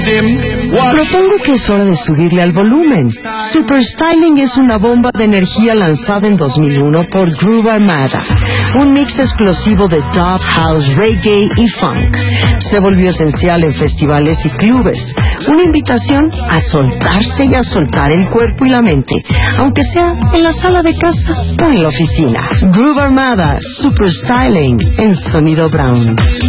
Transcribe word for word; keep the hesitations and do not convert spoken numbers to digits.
Propongo que es hora de subirle al volumen. Super Styling es una bomba de energía lanzada en dos mil uno por Groove Armada, un mix explosivo de dub, house, reggae y funk. Se volvió esencial en festivales y clubes. Una invitación a soltarse y a soltar el cuerpo y la mente, aunque sea en la sala de casa o en la oficina. Groove Armada, Super Styling en Sonido Brown.